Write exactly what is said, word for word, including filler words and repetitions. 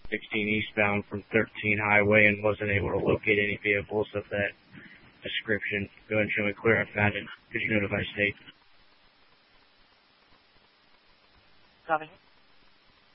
sixteen eastbound from thirteen highway and wasn't able to locate any vehicles of that description. Go ahead and show me clear. I found it. Could you notify state? Copy.